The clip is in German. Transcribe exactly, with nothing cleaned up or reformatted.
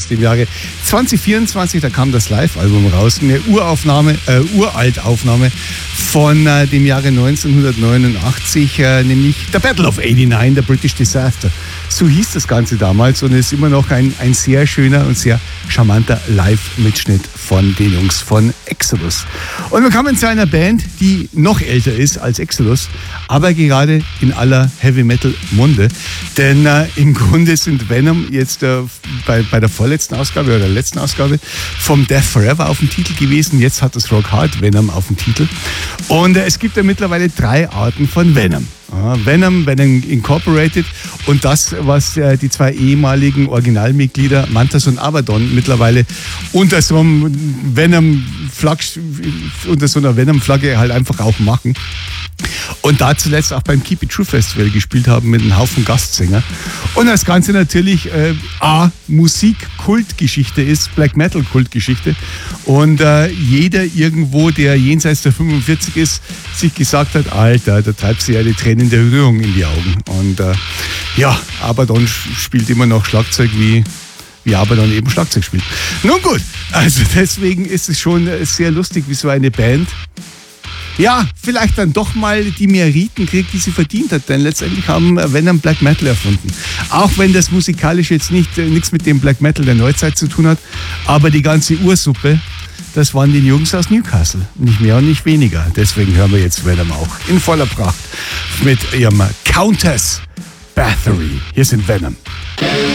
aus dem Jahre zwanzig vierundzwanzig, da kam das Live-Album raus, eine Uraufnahme, äh, Uraltaufnahme von äh, dem Jahre neunzehnhundertneunundachtzig, äh, nämlich The Battle of eighty-nine, The British Disaster. So hieß das Ganze damals und ist immer noch ein, ein sehr schöner und sehr charmanter Live-Mitschnitt von den Jungs von Exodus. Und wir kommen zu einer Band, die noch älter ist als Exodus, aber gerade in aller Heavy-Metal-Munde. Denn äh, im Grunde sind Venom jetzt äh, bei, bei der vorletzten Ausgabe oder der letzten Ausgabe vom Death Forever auf dem Titel gewesen. Jetzt hat das Rock Hard Venom auf dem Titel. Und äh, es gibt ja mittlerweile drei Arten von Venom. Ja, Venom, Venom Incorporated und das, was äh, die zwei ehemaligen Originalmitglieder Mantas und Abaddon mittlerweile unter so einem Venom Flagg, unter so einer Venom-Flagge halt einfach auch machen. Und da zuletzt auch beim Keep It True Festival gespielt haben mit einem Haufen Gastsänger. Und das Ganze natürlich äh, A, Musik-Kultgeschichte ist, Black Metal-Kultgeschichte. Und äh, jeder irgendwo, der jenseits der fünfundvierzig ist, sich gesagt hat, Alter, da treibt sie ja die Tränen der Rührung in die Augen. Und äh, ja, Abaddon spielt immer noch Schlagzeug wie... wie Abaddon eben Schlagzeug spielt. Nun gut, also deswegen ist es schon sehr lustig, wie so eine Band ja, vielleicht dann doch mal die Meriten kriegt, die sie verdient hat. Denn letztendlich haben Venom Black Metal erfunden. Auch wenn das musikalisch jetzt nicht, äh, nichts mit dem Black Metal der Neuzeit zu tun hat. Aber die ganze Ursuppe, das waren die Jungs aus Newcastle. Nicht mehr und nicht weniger. Deswegen hören wir jetzt Venom auch in voller Pracht mit ihrem Countess Bathory. Hier sind Venom.